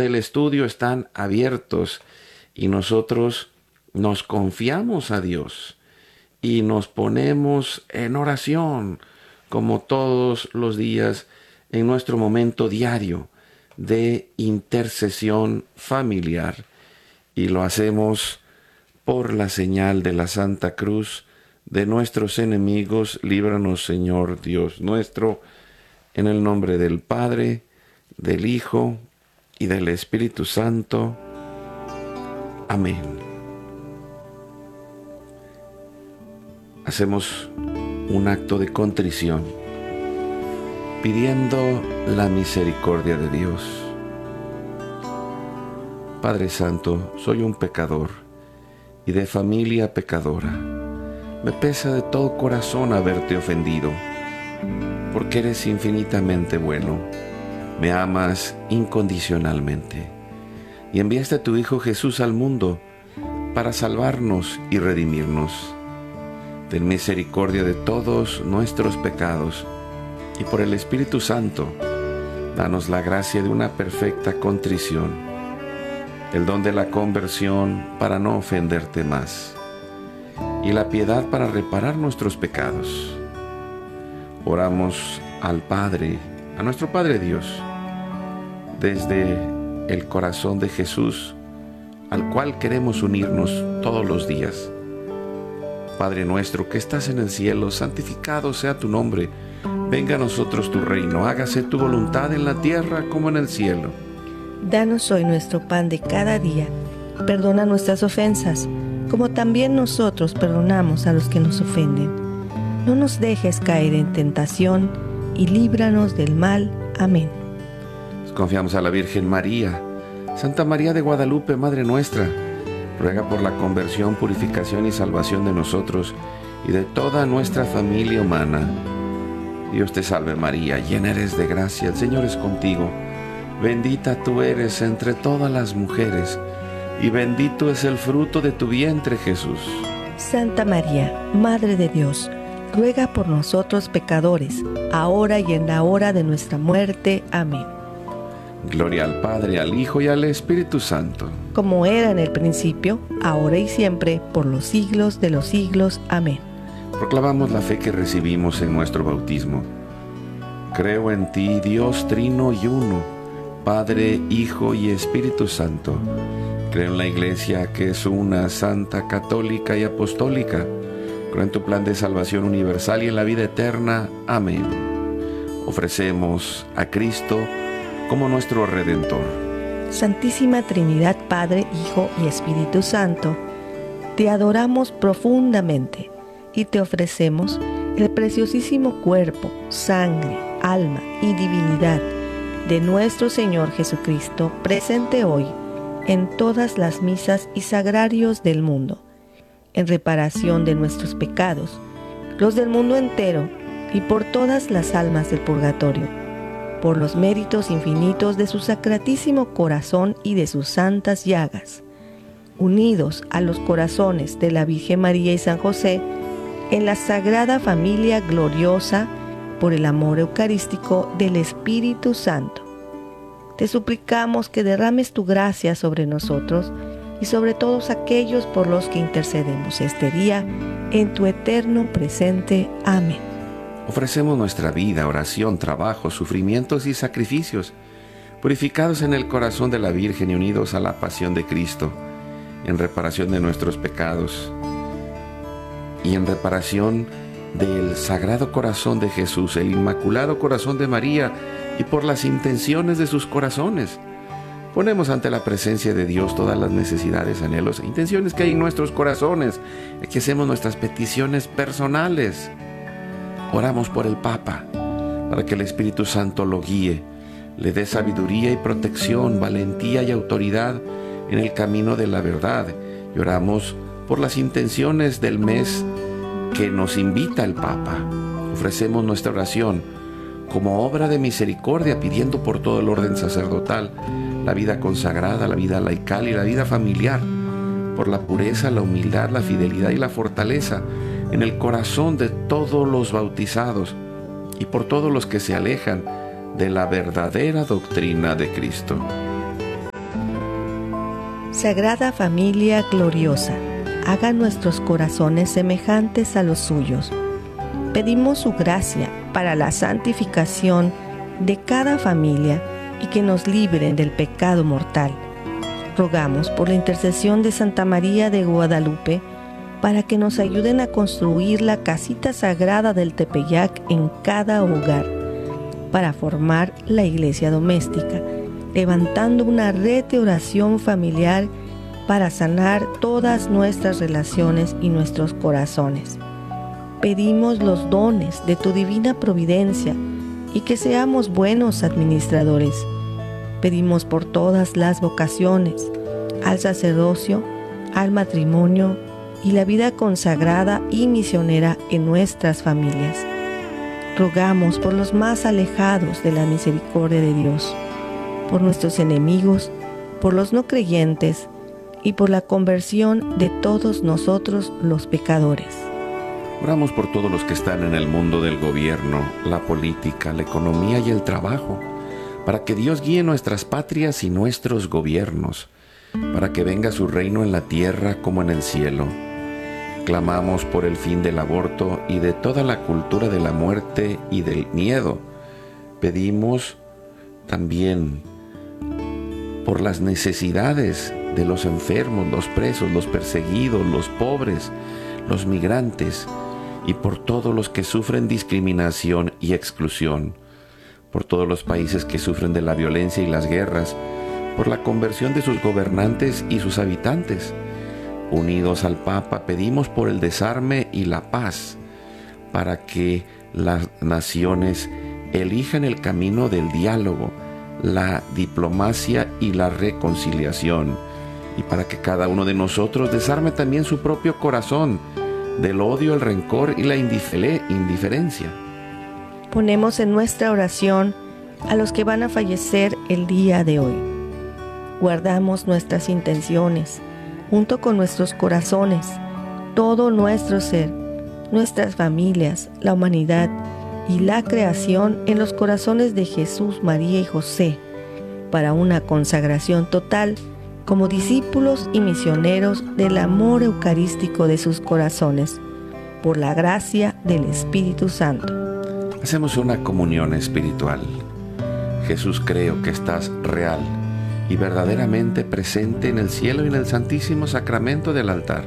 del estudio están abiertos y nosotros nos confiamos a Dios y nos ponemos en oración como todos los días en nuestro momento diario de intercesión familiar, y lo hacemos por la señal de la Santa Cruz de nuestros enemigos. Líbranos, Señor Dios nuestro, en el nombre del Padre, del Hijo y del Espíritu Santo. Amén. Hacemos un acto de contrición, pidiendo la misericordia de Dios. Padre Santo, soy un pecador y de familia pecadora. Me pesa de todo corazón haberte ofendido, porque eres infinitamente bueno. Me amas incondicionalmente y enviaste a tu Hijo Jesús al mundo para salvarnos y redimirnos. Ten misericordia de todos nuestros pecados y por el Espíritu Santo, danos la gracia de una perfecta contrición, el don de la conversión para no ofenderte más, y la piedad para reparar nuestros pecados. Oramos al Padre, a nuestro Padre Dios, desde el corazón de Jesús, al cual queremos unirnos todos los días. Padre nuestro que estás en el cielo, santificado sea tu nombre. Venga a nosotros tu reino, hágase tu voluntad en la tierra como en el cielo. Danos hoy nuestro pan de cada día. Perdona nuestras ofensas, como también nosotros perdonamos a los que nos ofenden. No nos dejes caer en tentación y líbranos del mal. Amén. Confiamos a la Virgen María. Santa María de Guadalupe, Madre nuestra, ruega por la conversión, purificación y salvación de nosotros y de toda nuestra familia humana. Dios te salve María, llena eres de gracia, el Señor es contigo. Bendita tú eres entre todas las mujeres, y bendito es el fruto de tu vientre, Jesús. Santa María, Madre de Dios, ruega por nosotros pecadores, ahora y en la hora de nuestra muerte. Amén. Gloria al Padre, al Hijo y al Espíritu Santo. Como era en el principio, ahora y siempre, por los siglos de los siglos. Amén. Proclamamos la fe que recibimos en nuestro bautismo. Creo en ti, Dios trino y uno, Padre, Hijo y Espíritu Santo. Creo en la Iglesia que es una, santa, católica y apostólica. Creo en tu plan de salvación universal y en la vida eterna. Amén. Ofrecemos a Cristo como nuestro Redentor. Santísima Trinidad, Padre, Hijo y Espíritu Santo, te adoramos profundamente y te ofrecemos el preciosísimo cuerpo, sangre, alma y divinidad de nuestro Señor Jesucristo, presente hoy en todas las misas y sagrarios del mundo, en reparación de nuestros pecados, los del mundo entero y por todas las almas del purgatorio, por los méritos infinitos de su sacratísimo corazón y de sus santas llagas, unidos a los corazones de la Virgen María y San José, en la sagrada familia gloriosa por el amor eucarístico del Espíritu Santo. Te suplicamos que derrames tu gracia sobre nosotros y sobre todos aquellos por los que intercedemos este día en tu eterno presente. Amén. Ofrecemos nuestra vida, oración, trabajo, sufrimientos y sacrificios, purificados en el corazón de la Virgen y unidos a la pasión de Cristo, en reparación de nuestros pecados y en reparación del Sagrado Corazón de Jesús, el Inmaculado Corazón de María, y por las intenciones de sus corazones. Ponemos ante la presencia de Dios todas las necesidades, anhelos e intenciones que hay en nuestros corazones, que hacemos nuestras peticiones personales. Oramos por el Papa, para que el Espíritu Santo lo guíe, le dé sabiduría y protección, valentía y autoridad en el camino de la verdad. Y oramos por las intenciones del mes que nos invita el Papa. Ofrecemos nuestra oración como obra de misericordia, pidiendo por todo el orden sacerdotal, la vida consagrada, la vida laical y la vida familiar, por la pureza, la humildad, la fidelidad y la fortaleza en el corazón de todos los bautizados y por todos los que se alejan de la verdadera doctrina de Cristo. Sagrada Familia gloriosa, haga nuestros corazones semejantes a los suyos. Pedimos su gracia para la santificación de cada familia y que nos libren del pecado mortal. Rogamos por la intercesión de Santa María de Guadalupe para que nos ayuden a construir la casita sagrada del Tepeyac en cada hogar, para formar la iglesia doméstica, levantando una red de oración familiar para sanar todas nuestras relaciones y nuestros corazones. Pedimos los dones de tu divina providencia y que seamos buenos administradores. Pedimos por todas las vocaciones, al sacerdocio, al matrimonio y la vida consagrada y misionera en nuestras familias. Rogamos por los más alejados de la misericordia de Dios, por nuestros enemigos, por los no creyentes y por la conversión de todos nosotros los pecadores. Oramos por todos los que están en el mundo del gobierno, la política, la economía y el trabajo, para que Dios guíe nuestras patrias y nuestros gobiernos, para que venga su reino en la tierra como en el cielo. Clamamos por el fin del aborto y de toda la cultura de la muerte y del miedo. Pedimos también por las necesidades de los enfermos, los presos, los perseguidos, los pobres, los migrantes y por todos los que sufren discriminación y exclusión, por todos los países que sufren de la violencia y las guerras, por la conversión de sus gobernantes y sus habitantes. Unidos al Papa, pedimos por el desarme y la paz, para que las naciones elijan el camino del diálogo, la diplomacia y la reconciliación, y para que cada uno de nosotros desarme también su propio corazón del odio, el rencor y la indiferencia. Ponemos en nuestra oración a los que van a fallecer el día de hoy. Guardamos nuestras intenciones, junto con nuestros corazones, todo nuestro ser, nuestras familias, la humanidad y la creación en los corazones de Jesús, María y José, para una consagración total como discípulos y misioneros del amor eucarístico de sus corazones, por la gracia del Espíritu Santo. Hacemos una comunión espiritual. Jesús, creo que estás real y verdaderamente presente en el cielo y en el santísimo sacramento del altar.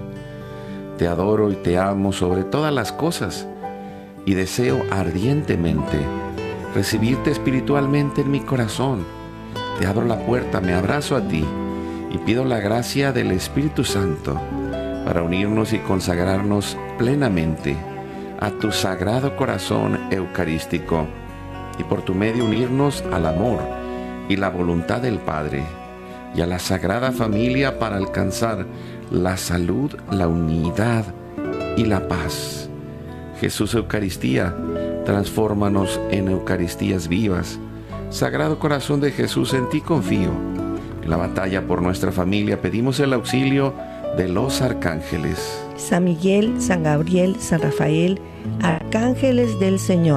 Te adoro y te amo sobre todas las cosas y deseo ardientemente recibirte espiritualmente en mi corazón. Te abro la puerta, me abrazo a ti y pido la gracia del Espíritu Santo para unirnos y consagrarnos plenamente a tu sagrado corazón eucarístico y por tu medio unirnos al amor y la voluntad del Padre y a la Sagrada Familia para alcanzar la salud, la unidad y la paz. Jesús Eucaristía, transfórmanos en Eucaristías vivas. Sagrado Corazón de Jesús, en ti confío. En la batalla por nuestra familia pedimos el auxilio de los arcángeles. San Miguel, San Gabriel, San Rafael, arcángeles del Señor,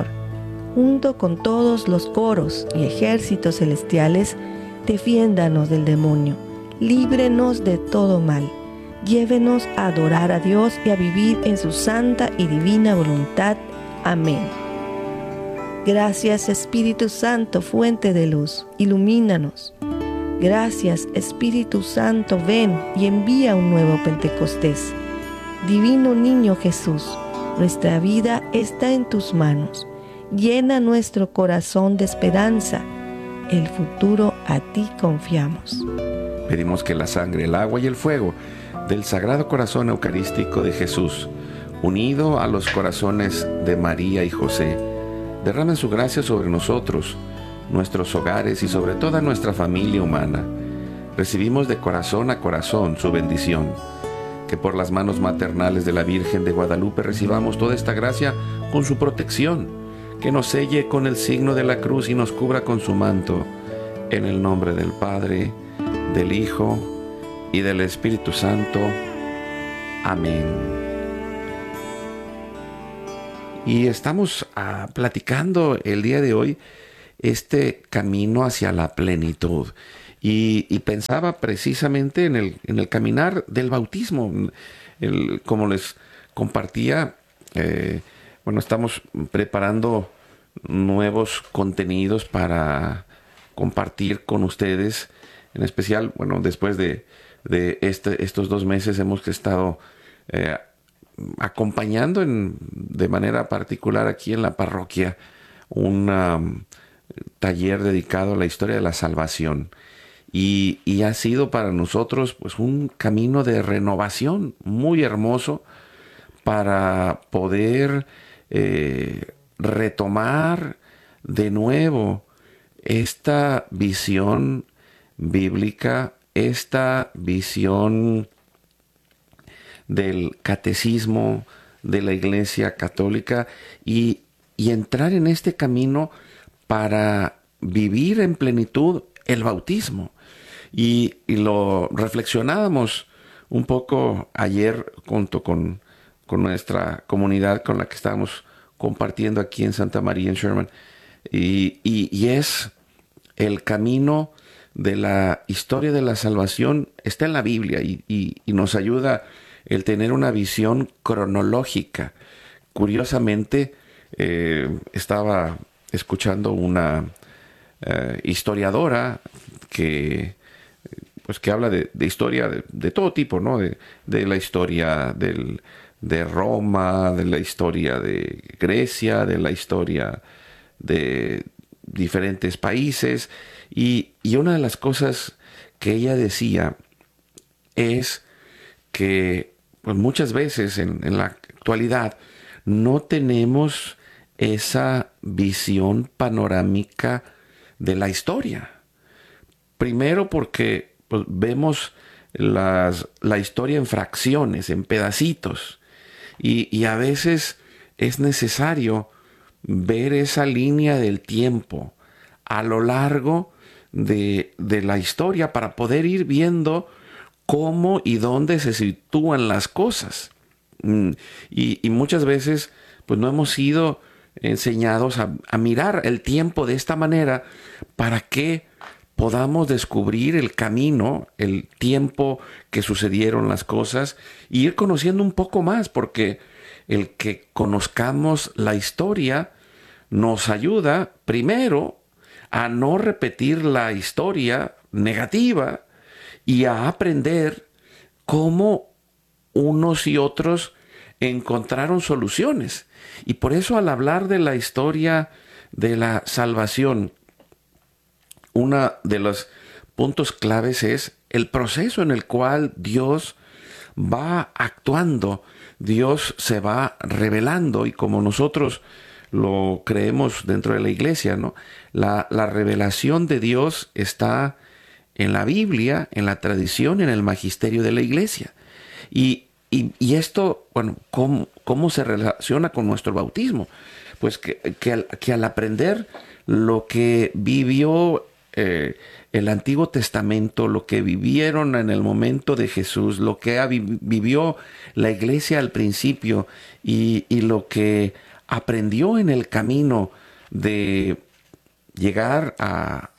junto con todos los coros y ejércitos celestiales, defiéndanos del demonio, líbrenos de todo mal, llévenos a adorar a Dios y a vivir en su santa y divina voluntad. Amén. Gracias, Espíritu Santo, fuente de luz, ilumínanos. Gracias, Espíritu Santo, ven y envía un nuevo Pentecostés. Divino Niño Jesús, nuestra vida está en tus manos. Llena nuestro corazón de esperanza. El futuro a ti confiamos. Pedimos que la sangre, el agua y el fuego del Sagrado Corazón Eucarístico de Jesús, unido a los corazones de María y José, derramen su gracia sobre nosotros, nuestros hogares y sobre toda nuestra familia humana. Recibimos de corazón a corazón su bendición. Que por las manos maternales de la Virgen de Guadalupe recibamos toda esta gracia con su protección, que nos selle con el signo de la cruz y nos cubra con su manto. En el nombre del Padre, del Hijo y del Espíritu Santo. Amén. Y estamos platicando el día de hoy este camino hacia la plenitud. y pensaba precisamente en el caminar del bautismo. Como les compartía, bueno, estamos preparando nuevos contenidos para compartir con ustedes. En especial, bueno, después de estos 2 meses hemos estado acompañando de manera particular aquí en la parroquia un taller dedicado a la historia de la salvación. Y ha sido para nosotros pues un camino de renovación muy hermoso para poder retomar de nuevo esta visión bíblica, esta visión del catecismo de la Iglesia Católica y entrar en este camino para vivir en plenitud el bautismo. Y lo reflexionábamos un poco ayer junto con nuestra comunidad con la que estábamos compartiendo aquí en Santa María en Sherman. Y es el camino de la historia de la salvación, está en la Biblia y nos ayuda el tener una visión cronológica. Curiosamente, estaba escuchando una historiadora que habla de historia de todo tipo, ¿no? De la historia de Roma, de la historia de Grecia, de la historia de diferentes países. Y una de las cosas que ella decía es que pues, muchas veces en la actualidad no tenemos esa visión panorámica de la historia. Primero porque pues, vemos la historia en fracciones, en pedacitos. Y a veces es necesario ver esa línea del tiempo a lo largo de la historia para poder ir viendo cómo y dónde se sitúan las cosas. Y muchas veces pues no hemos sido enseñados a mirar el tiempo de esta manera para que podamos descubrir el camino, el tiempo que sucedieron las cosas y ir conociendo un poco más, porque el que conozcamos la historia nos ayuda primero a no repetir la historia negativa y a aprender cómo unos y otros encontraron soluciones. Y por eso al hablar de la historia de la salvación, uno de los puntos claves es el proceso en el cual Dios va actuando, Dios se va revelando, y como nosotros lo creemos dentro de la iglesia, ¿no? La revelación de Dios está en la Biblia, en la tradición, en el magisterio de la iglesia. Y esto, bueno, ¿cómo se relaciona con nuestro bautismo? Pues que al aprender lo que vivió el Antiguo Testamento, lo que vivieron en el momento de Jesús, lo que vivió la iglesia al principio y lo que aprendió en el camino de llegar a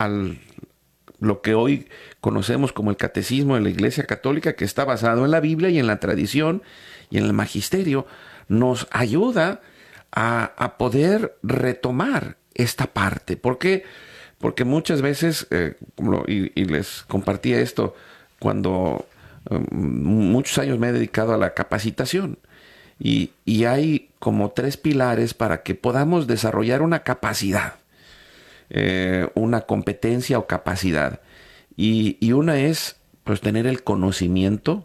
lo que hoy conocemos como el catecismo de la Iglesia Católica, que está basado en la Biblia y en la tradición y en el magisterio, nos ayuda a poder retomar esta parte. ¿Por qué? Porque muchas veces, y les compartía esto, cuando muchos años me he dedicado a la capacitación, y hay como 3 pilares para que podamos desarrollar una capacidad, una competencia o capacidad. Y una es pues tener el conocimiento,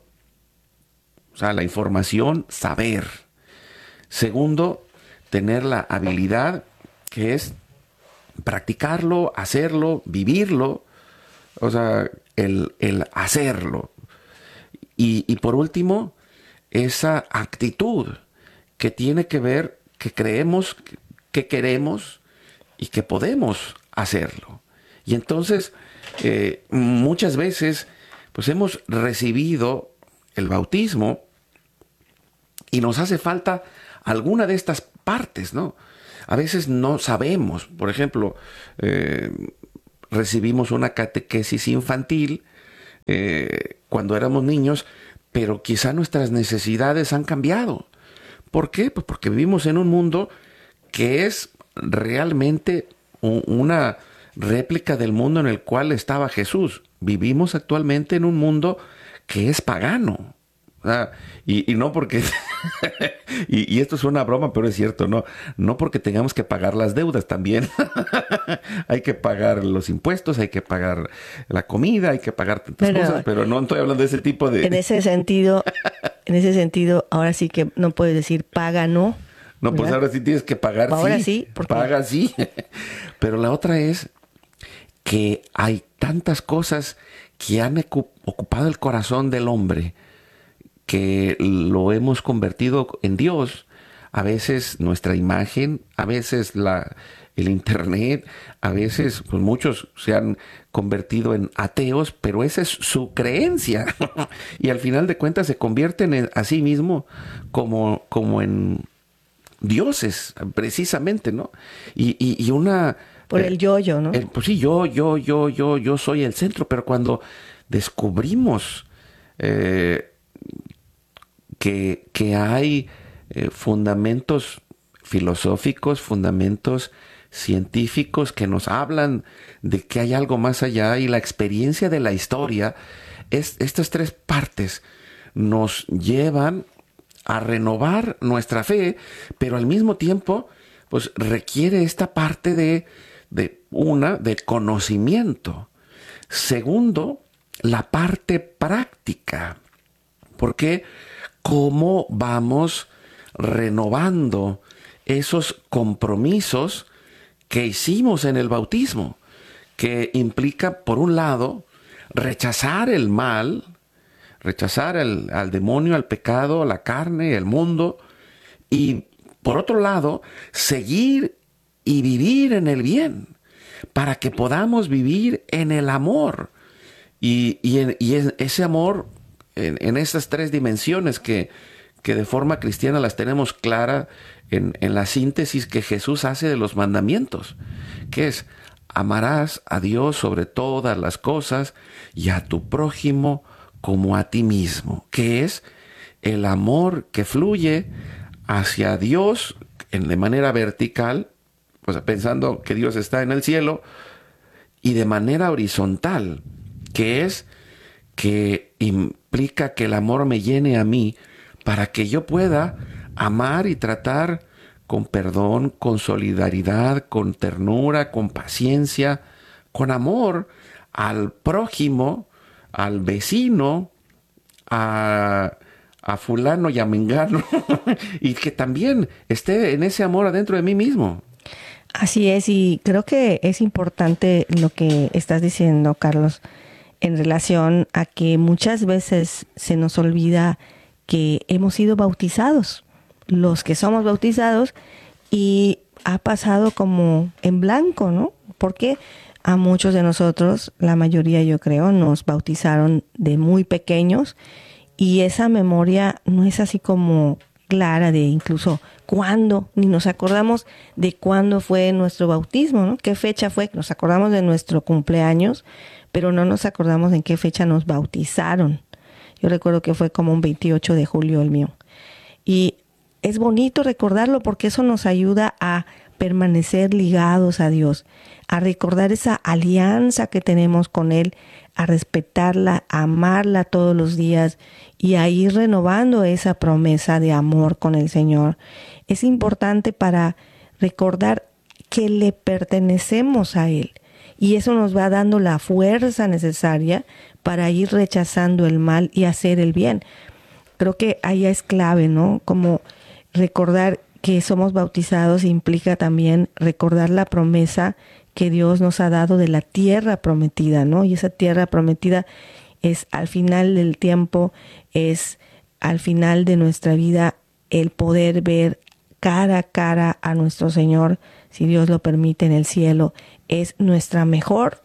o sea, la información, saber. Segundo, tener la habilidad, que es practicarlo, hacerlo, vivirlo, o sea, el hacerlo. Y por último, esa actitud que tiene que ver que creemos, que queremos y que podemos hacerlo. Y entonces, muchas veces, pues hemos recibido el bautismo y nos hace falta alguna de estas partes, ¿no? A veces no sabemos, por ejemplo, recibimos una catequesis infantil cuando éramos niños, pero quizá nuestras necesidades han cambiado. ¿Por qué? Pues porque vivimos en un mundo que es realmente una réplica del mundo en el cual estaba Jesús. Vivimos actualmente en un mundo que es pagano. Y no porque y esto es una broma, pero es cierto, no porque tengamos que pagar las deudas también. Hay que pagar los impuestos, hay que pagar la comida, hay que pagar tantas cosas, pero no estoy hablando de ese tipo de... En ese sentido, ahora sí que no puedes decir paga, no. No, pues ¿verdad? ahora sí tienes que pagar, ahora sí. Sí, porque... Paga, sí. Pero la otra es que hay tantas cosas que han ocupado el corazón del hombre, que lo hemos convertido en Dios. A veces nuestra imagen, a veces el internet, a veces pues muchos se han convertido en ateos, pero esa es su creencia. Y al final de cuentas se convierten a sí mismo como en dioses, precisamente, ¿no? Y una... Por el yo-yo, ¿no? Pues sí, yo soy el centro, pero cuando descubrimos que hay fundamentos filosóficos, fundamentos científicos que nos hablan de que hay algo más allá, y la experiencia de la historia, estas tres partes nos llevan a renovar nuestra fe, pero al mismo tiempo pues requiere esta parte de conocimiento. Segundo, la parte práctica. Porque cómo vamos renovando esos compromisos que hicimos en el bautismo, que implica, por un lado, rechazar el mal, rechazar al demonio, al pecado, a la carne, el mundo, y por otro lado, seguir y vivir en el bien, para que podamos vivir en el amor. Y ese amor, en esas tres dimensiones que de forma cristiana las tenemos clara en la síntesis que Jesús hace de los mandamientos, que es: amarás a Dios sobre todas las cosas y a tu prójimo como a ti mismo, que es el amor que fluye hacia Dios de manera vertical, pues pensando que Dios está en el cielo, y de manera horizontal, que es que implica que el amor me llene a mí para que yo pueda amar y tratar con perdón, con solidaridad, con ternura, con paciencia, con amor al prójimo, al vecino, a fulano y a mengano, y que también esté en ese amor adentro de mí mismo. Así es, y creo que es importante lo que estás diciendo, Carlos, en relación a que muchas veces se nos olvida que hemos sido bautizados, los que somos bautizados, y ha pasado como en blanco, ¿no? Porque a muchos de nosotros, la mayoría yo creo, nos bautizaron de muy pequeños, y esa memoria no es así como clara de incluso cuándo, ni nos acordamos de cuándo fue nuestro bautismo, ¿no? ¿Qué fecha fue? Nos acordamos de nuestro cumpleaños, pero no nos acordamos en qué fecha nos bautizaron. Yo recuerdo que fue como un 28 de julio el mío. Y es bonito recordarlo porque eso nos ayuda a permanecer ligados a Dios, a recordar esa alianza que tenemos con Él, a respetarla, a amarla todos los días y a ir renovando esa promesa de amor con el Señor. Es importante para recordar que le pertenecemos a Él, y eso nos va dando la fuerza necesaria para ir rechazando el mal y hacer el bien. Creo que ahí es clave, ¿no? Como recordar que somos bautizados implica también recordar la promesa que Dios nos ha dado de la tierra prometida, ¿no? Y esa tierra prometida es al final del tiempo, es al final de nuestra vida, el poder ver cara a cara a nuestro Señor, si Dios lo permite, en el cielo. Es nuestra mejor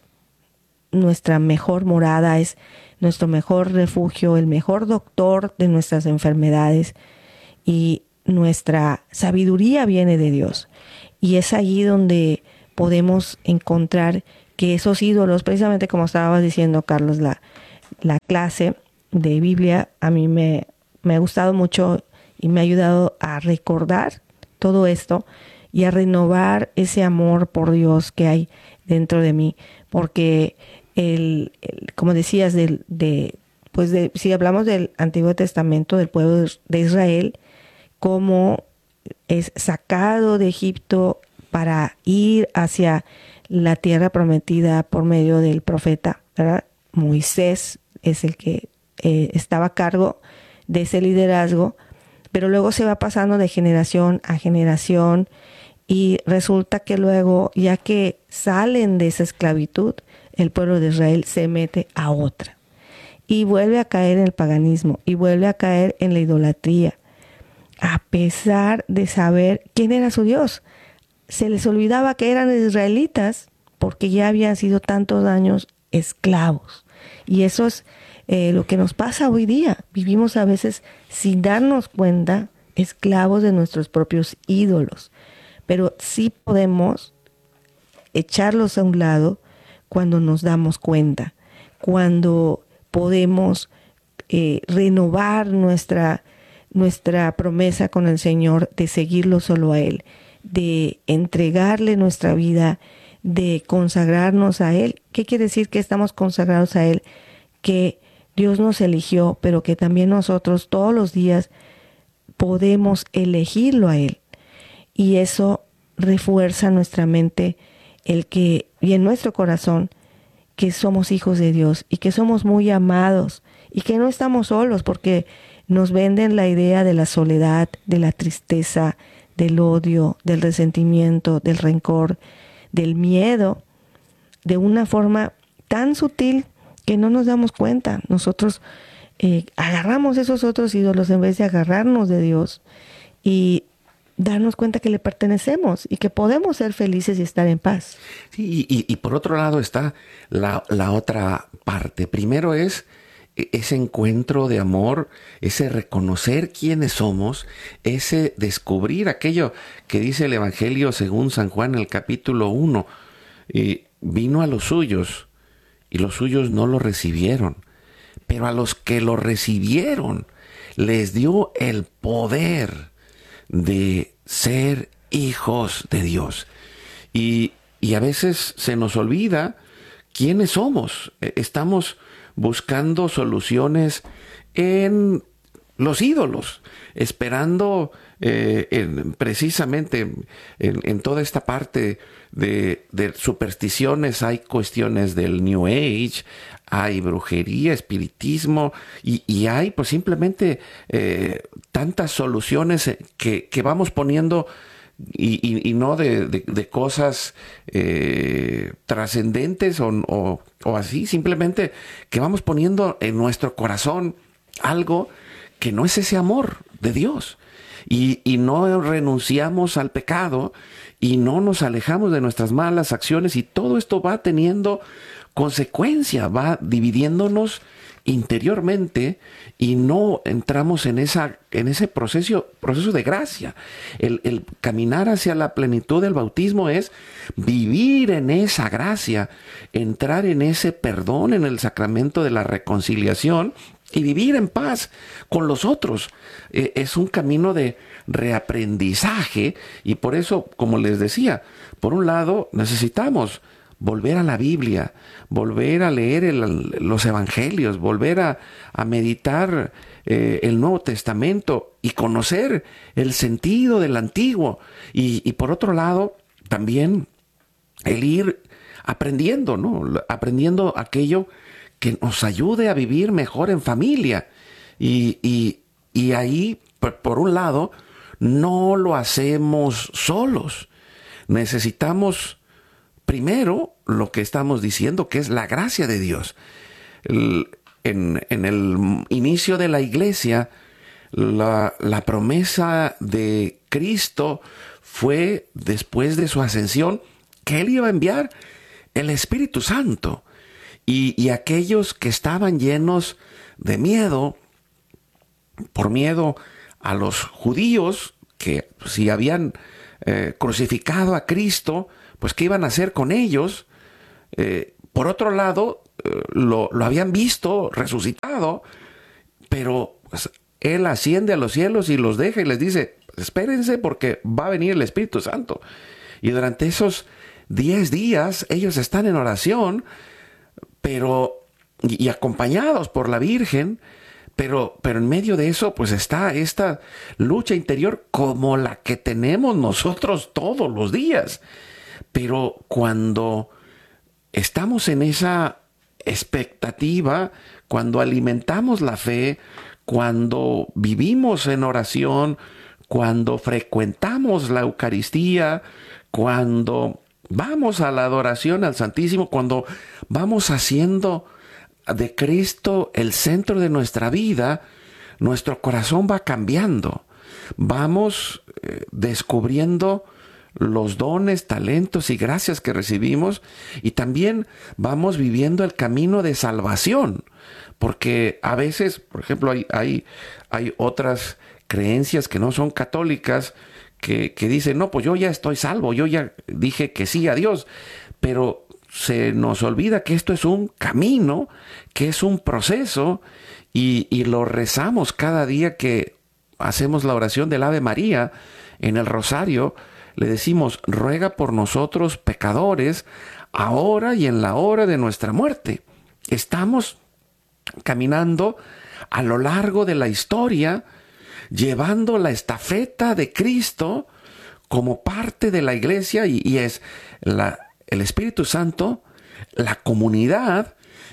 morada, es nuestro mejor refugio, el mejor doctor de nuestras enfermedades, y nuestra sabiduría viene de Dios. Y es allí donde podemos encontrar que esos ídolos, precisamente como estabas diciendo, Carlos, la clase de Biblia a mí me ha gustado mucho y me ha ayudado a recordar todo esto y a renovar ese amor por Dios que hay dentro de mí. Porque, como decías, si hablamos del Antiguo Testamento, del pueblo de Israel, cómo es sacado de Egipto para ir hacia la tierra prometida por medio del profeta, ¿verdad? Moisés es el que estaba a cargo de ese liderazgo, pero luego se va pasando de generación a generación y resulta que luego, ya que salen de esa esclavitud, el pueblo de Israel se mete a otra y vuelve a caer en el paganismo y vuelve a caer en la idolatría, a pesar de saber quién era su Dios. Se les olvidaba que eran israelitas porque ya habían sido tantos años esclavos. Y eso es lo que nos pasa hoy día. Vivimos a veces sin darnos cuenta, esclavos de nuestros propios ídolos. Pero sí podemos echarlos a un lado cuando nos damos cuenta, cuando podemos renovar nuestra promesa con el Señor de seguirlo solo a Él, de entregarle nuestra vida, de consagrarnos a Él. ¿Qué quiere decir que estamos consagrados a Él? Que Dios nos eligió, pero que también nosotros todos los días podemos elegirlo a Él. Y eso refuerza nuestra mente y en nuestro corazón que somos hijos de Dios y que somos muy amados y que no estamos solos, porque nos venden la idea de la soledad, de la tristeza, del odio, del resentimiento, del rencor, del miedo, de una forma tan sutil que no nos damos cuenta. Nosotros agarramos esos otros ídolos en vez de agarrarnos de Dios y darnos cuenta que le pertenecemos y que podemos ser felices y estar en paz. Sí, y por otro lado está la otra parte. Primero es ese encuentro de amor, ese reconocer quiénes somos, ese descubrir aquello que dice el Evangelio según San Juan en el capítulo 1. Vino a los suyos y los suyos no lo recibieron, pero a los que lo recibieron les dio el poder de ser hijos de Dios. Y a veces se nos olvida quiénes somos. Estamos buscando soluciones en los ídolos, esperando precisamente en toda esta parte de supersticiones. Hay cuestiones del New Age, hay brujería, espiritismo y hay pues simplemente tantas soluciones que vamos poniendo y no de cosas trascendentes o así, simplemente que vamos poniendo en nuestro corazón algo que no es ese amor de Dios. Y no renunciamos al pecado y no nos alejamos de nuestras malas acciones, y todo esto va teniendo consecuencia, va dividiéndonos interiormente y no entramos en ese proceso de gracia. El caminar hacia la plenitud del bautismo es vivir en esa gracia, entrar en ese perdón, en el sacramento de la reconciliación y vivir en paz con los otros. Es un camino de reaprendizaje, y por eso, como les decía, por un lado necesitamos volver a la Biblia, volver a leer los evangelios, volver a meditar el Nuevo Testamento y conocer el sentido del Antiguo. Y por otro lado, también el ir aprendiendo, ¿no? Aprendiendo aquello que nos ayude a vivir mejor en familia. Y ahí, por un lado, no lo hacemos solos. Necesitamos primero lo que estamos diciendo, que es la gracia de Dios. En el inicio de la iglesia, la promesa de Cristo fue, después de su ascensión, que Él iba a enviar el Espíritu Santo. Y aquellos que estaban llenos de miedo, por miedo a los judíos, que si habían crucificado a Cristo, pues ¿qué iban a hacer con ellos? Por otro lado, lo habían visto resucitado, pero pues, Él asciende a los cielos y los deja y les dice, espérense porque va a venir el Espíritu Santo. Y durante esos 10 días ellos están en oración, pero y acompañados por la Virgen, pero en medio de eso pues está esta lucha interior como la que tenemos nosotros todos los días. Pero cuando estamos en esa expectativa, cuando alimentamos la fe, cuando vivimos en oración, cuando frecuentamos la Eucaristía, cuando vamos a la adoración al Santísimo, cuando vamos haciendo de Cristo el centro de nuestra vida, nuestro corazón va cambiando. Vamos descubriendo los dones, talentos y gracias que recibimos, y también vamos viviendo el camino de salvación, porque a veces, por ejemplo, hay otras creencias que no son católicas que dicen, no, pues yo ya estoy salvo, yo ya dije que sí a Dios, pero se nos olvida que esto es un camino, que es un proceso, y lo rezamos cada día que hacemos la oración del Ave María en el rosario. Le decimos, ruega por nosotros pecadores, ahora y en la hora de nuestra muerte. Estamos caminando a lo largo de la historia, llevando la estafeta de Cristo como parte de la iglesia, y es el Espíritu Santo, la comunidad,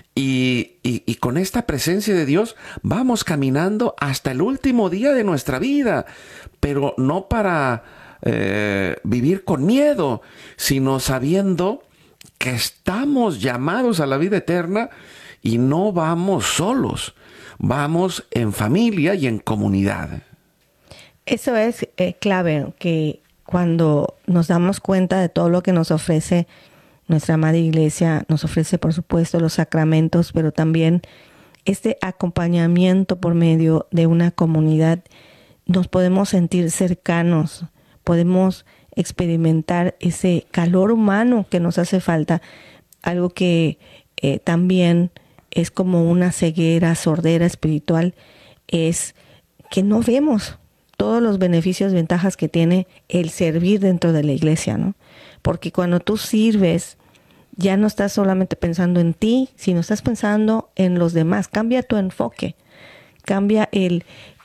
y con esta presencia de Dios vamos caminando hasta el último día de nuestra vida, pero no para vivir con miedo, sino sabiendo que estamos llamados a la vida eterna y no vamos solos, vamos en familia y en comunidad. Eso es clave, que cuando nos damos cuenta de todo lo que nos ofrece nuestra amada Iglesia, nos ofrece por supuesto los sacramentos, pero también este acompañamiento por medio de una comunidad, nos podemos sentir cercanos, podemos experimentar ese calor humano que nos hace falta, algo que también es como una ceguera, sordera espiritual, es que no vemos todos los beneficios, ventajas que tiene el servir dentro de la iglesia, ¿no? Porque cuando tú sirves, ya no estás solamente pensando en ti, sino estás pensando en los demás. Cambia tu enfoque, cambia el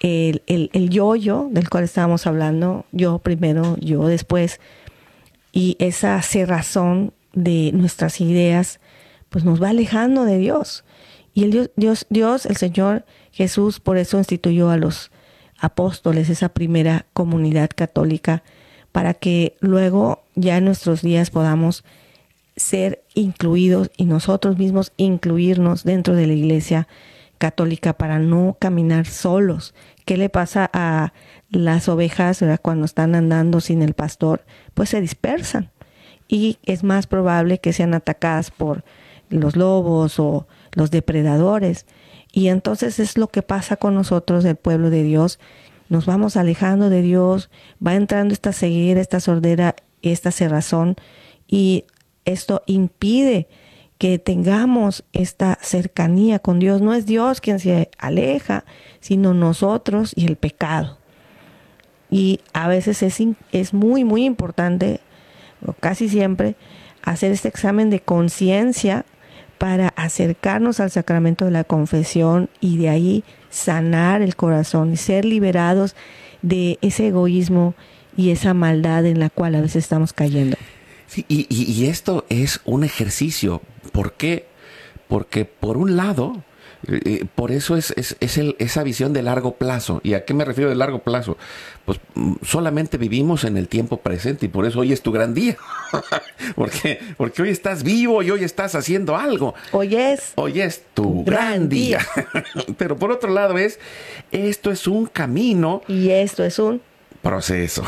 yo-yo del cual estábamos hablando, yo primero, yo después, y esa cerrazón de nuestras ideas, pues nos va alejando de Dios. Y Dios, el Señor Jesús, por eso instituyó a los apóstoles, esa primera comunidad católica, para que luego ya en nuestros días podamos ser incluidos y nosotros mismos incluirnos dentro de la iglesia católica para no caminar solos. ¿Qué le pasa a las ovejas, ¿verdad? Cuando están andando sin el pastor? Pues se dispersan y es más probable que sean atacadas por los lobos o los depredadores. Y entonces es lo que pasa con nosotros, el pueblo de Dios. Nos vamos alejando de Dios, va entrando esta ceguera, esta sordera, esta cerrazón, y esto impide que tengamos esta cercanía con Dios. No es Dios quien se aleja, sino nosotros y el pecado. Y a veces es muy, muy importante, o casi siempre, hacer este examen de conciencia para acercarnos al sacramento de la confesión y de ahí sanar el corazón y ser liberados de ese egoísmo y esa maldad en la cual a veces estamos cayendo. Sí, y esto es un ejercicio. ¿Por qué? Porque por un lado, por eso es esa visión de largo plazo. ¿Y a qué me refiero de largo plazo? Pues solamente vivimos en el tiempo presente y por eso hoy es tu gran día. porque hoy estás vivo y hoy estás haciendo algo. Hoy es tu gran día. Pero por otro lado esto es un camino. Y esto es un proceso.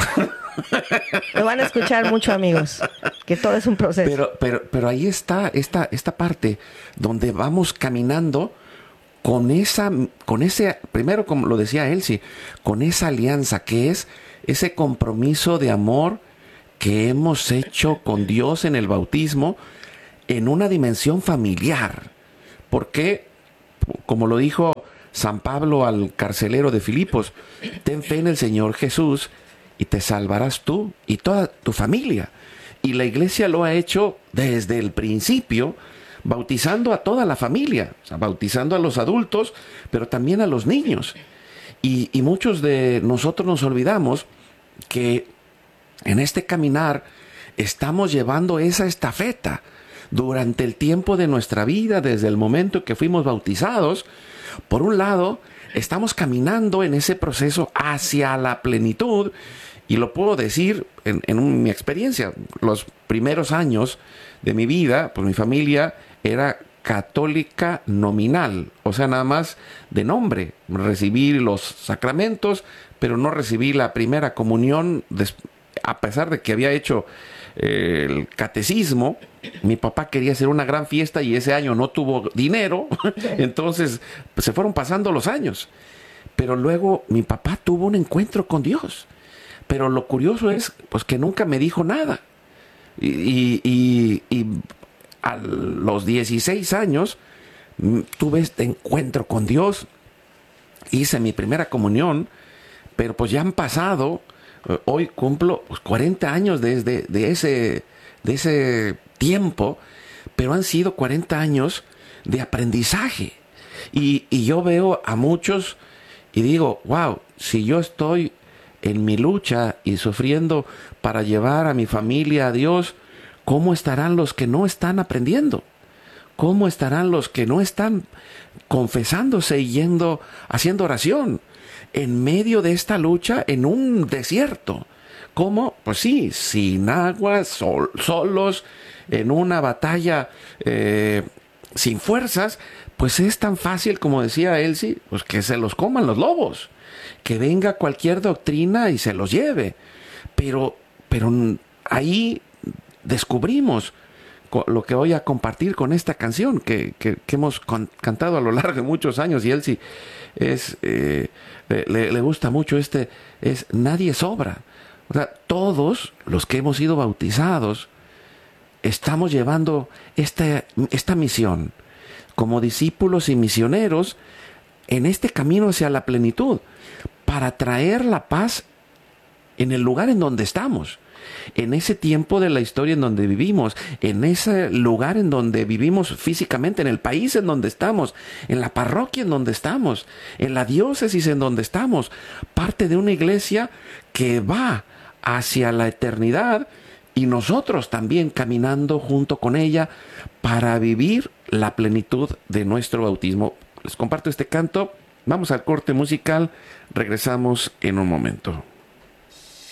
Lo van a escuchar mucho, amigos, que todo es un proceso. Pero ahí está esta parte donde vamos caminando con ese, primero, como lo decía Elsie, con esa alianza que es ese compromiso de amor que hemos hecho con Dios en el bautismo, en una dimensión familiar. Porque, como lo dijo San Pablo al carcelero de Filipos, ten fe en el Señor Jesús y te salvarás tú y toda tu familia. Y la iglesia lo ha hecho desde el principio, bautizando a toda la familia, o sea, bautizando a los adultos, pero también a los niños. Y muchos de nosotros nos olvidamos que en este caminar estamos llevando esa estafeta durante el tiempo de nuestra vida, desde el momento que fuimos bautizados. Por un lado, estamos caminando en ese proceso hacia la plenitud, y lo puedo decir en mi experiencia. Los primeros años de mi vida, pues mi familia era católica nominal, o sea, nada más de nombre. Recibí los sacramentos, pero no recibí la primera comunión, a pesar de que había hecho el catecismo. Mi papá quería hacer una gran fiesta y ese año no tuvo dinero, entonces pues, se fueron pasando los años. Pero luego mi papá tuvo un encuentro con Dios, pero lo curioso es pues que nunca me dijo nada. Y a los 16 años tuve este encuentro con Dios, hice mi primera comunión, pero pues ya han pasado, hoy cumplo pues, 40 años de ese tiempo, pero han sido 40 años de aprendizaje. Y yo veo a muchos y digo, wow, si yo estoy en mi lucha y sufriendo para llevar a mi familia a Dios, ¿cómo estarán los que no están aprendiendo? ¿Cómo estarán los que no están confesándose y yendo, haciendo oración en medio de esta lucha en un desierto? ¿Cómo? Pues sí, sin agua, solos, en una batalla sin fuerzas. Pues es tan fácil, como decía Elsie, pues que se los coman los lobos, que venga cualquier doctrina y se los lleve. Pero ahí descubrimos lo que voy a compartir con esta canción que hemos cantado a lo largo de muchos años, y Elsie le gusta mucho. Es Nadie sobra. O sea, todos los que hemos sido bautizados estamos llevando esta misión como discípulos y misioneros en este camino hacia la plenitud, para traer la paz en el lugar en donde estamos, en ese tiempo de la historia en donde vivimos, en ese lugar en donde vivimos físicamente, en el país en donde estamos, en la parroquia en donde estamos, en la diócesis en donde estamos, parte de una iglesia que va hacia la eternidad, y nosotros también caminando junto con ella para vivir la plenitud de nuestro bautismo. Les comparto este canto, vamos al corte musical, regresamos en un momento.